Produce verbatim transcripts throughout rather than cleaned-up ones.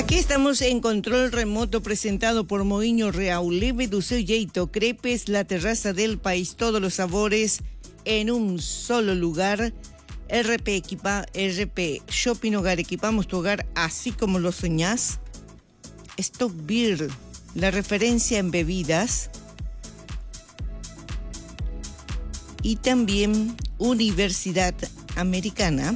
Aquí estamos en control remoto presentado por Moinho Real, Leve do seu jeito, crepes, la terraza del país, todos los sabores en un solo lugar. R P Equipa, R P Shopping Hogar, equipamos tu hogar así como lo soñás. Stop Beer, la referencia en bebidas. Y también Universidad Americana.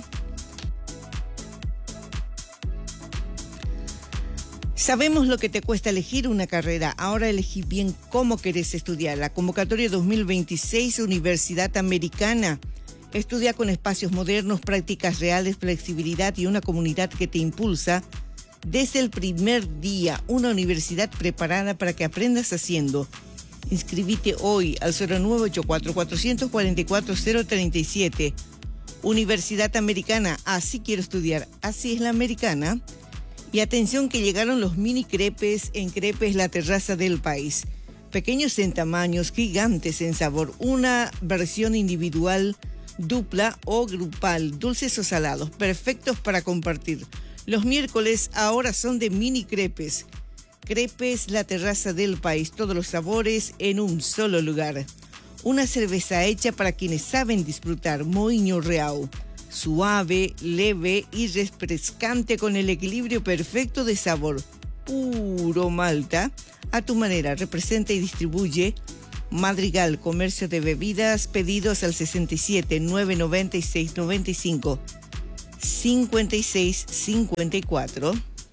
Sabemos lo que te cuesta elegir una carrera. Ahora elegí bien cómo querés estudiar. La convocatoria dos mil veintiséis, Universidad Americana. Estudia con espacios modernos, prácticas reales, flexibilidad y una comunidad que te impulsa. Desde el primer día, una universidad preparada para que aprendas haciendo. Inscribite hoy al cero nueve ocho cuatro, cuatro cuatro cuatro, cero tres siete. Universidad Americana, así quiero estudiar, así es la americana. Y atención que llegaron los mini crepes en Crepes La Terraza del País. Pequeños en tamaños, gigantes en sabor, una versión individual, dupla o grupal, dulces o salados, perfectos para compartir. Los miércoles ahora son de mini crepes. Crepes La Terraza del País, todos los sabores en un solo lugar. Una cerveza hecha para quienes saben disfrutar, Moinho Real. Suave, leve y refrescante con el equilibrio perfecto de sabor. Puro Malta, a tu manera, representa y distribuye Madrigal, comercio de bebidas, pedidos al sesenta y siete, nueve noventa y seis, noventa y cinco, cincuenta y seis, cincuenta y cuatro.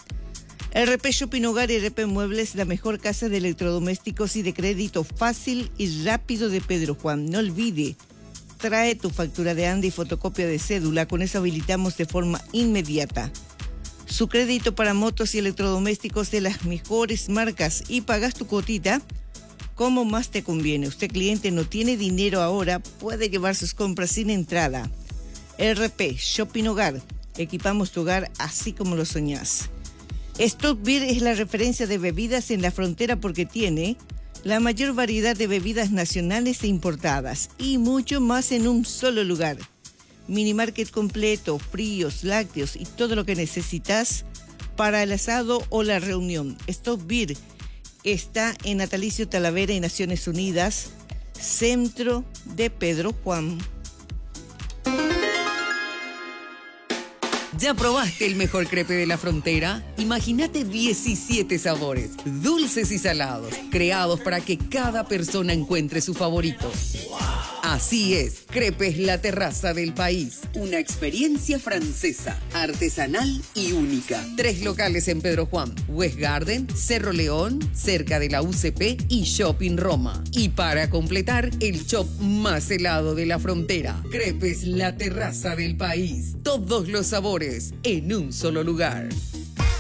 R P Shopping Hogar y R P Muebles, la mejor casa de electrodomésticos y de crédito fácil y rápido de Pedro Juan. No olvide, trae tu factura de ANDE y fotocopia de cédula, con eso habilitamos de forma inmediata. Su crédito para motos y electrodomésticos de las mejores marcas y pagas tu cuotita como más te conviene. Usted, cliente, no tiene dinero ahora, puede llevar sus compras sin entrada. R P Shopping Hogar, equipamos tu hogar así como lo soñás. Stop Beer es la referencia de bebidas en la frontera porque tiene la mayor variedad de bebidas nacionales e importadas y mucho más en un solo lugar. Mini market completo, fríos, lácteos y todo lo que necesitas para el asado o la reunión. Stop Beer está en Natalicio Talavera y Naciones Unidas, centro de Pedro Juan. ¿Ya probaste el mejor crepe de la frontera? Imagínate diecisiete sabores, dulces y salados, creados para que cada persona encuentre su favorito. Así es, Crepes La Terraza del País. Una experiencia francesa, artesanal y única. Tres locales en Pedro Juan, West Garden, Cerro León, cerca de la U C P y Shopping Roma. Y para completar, el shop más helado de la frontera. Crepes La Terraza del País. Todos los sabores en un solo lugar.